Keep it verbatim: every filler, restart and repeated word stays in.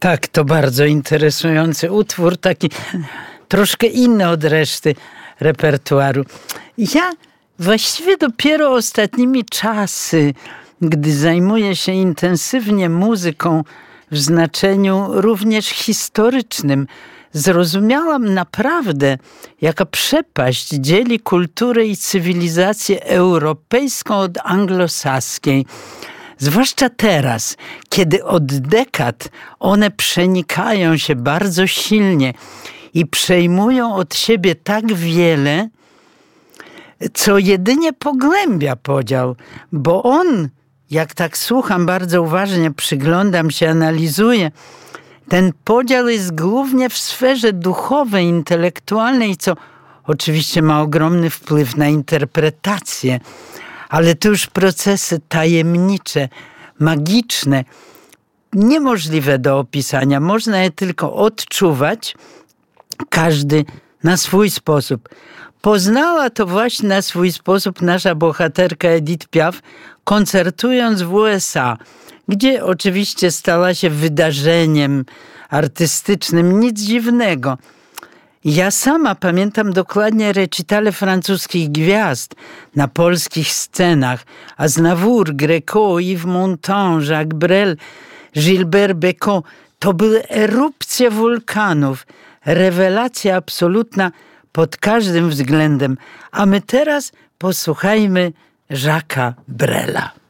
Tak, to bardzo interesujący utwór, taki troszkę inny od reszty repertuaru. Ja właściwie dopiero ostatnimi czasy, gdy zajmuję się intensywnie muzyką w znaczeniu również historycznym, zrozumiałam naprawdę, jaka przepaść dzieli kulturę i cywilizację europejską od anglosaskiej. Zwłaszcza teraz, kiedy od dekad one przenikają się bardzo silnie i przejmują od siebie tak wiele, co jedynie pogłębia podział, bo on, jak tak słucham bardzo uważnie, przyglądam się, analizuję, ten podział jest głównie w sferze duchowej, intelektualnej, co oczywiście ma ogromny wpływ na interpretację, ale to już procesy tajemnicze, magiczne, niemożliwe do opisania. Można je tylko odczuwać, każdy na swój sposób. Poznała to właśnie na swój sposób nasza bohaterka Edith Piaf, koncertując w U S A, gdzie oczywiście stała się wydarzeniem artystycznym, nic dziwnego. Ja sama pamiętam dokładnie recitale francuskich gwiazd na polskich scenach. Aznavour, Greco, Yves Montand, Jacques Brel, Gilbert Bécaud. To były erupcje wulkanów. Rewelacja absolutna pod każdym względem. A my teraz posłuchajmy Jacques'a Brela.